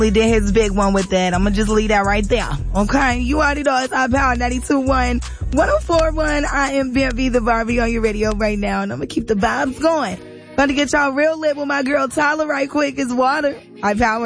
did his big one with that. I'm gonna just leave that right there. Okay? You already know it's High Power 92.1, 104.1. I am Bambi the Barbie on your radio right now, and I'm gonna keep the vibes going. Gonna get y'all real lit with my girl Tyler right quick. It's Water. High Power.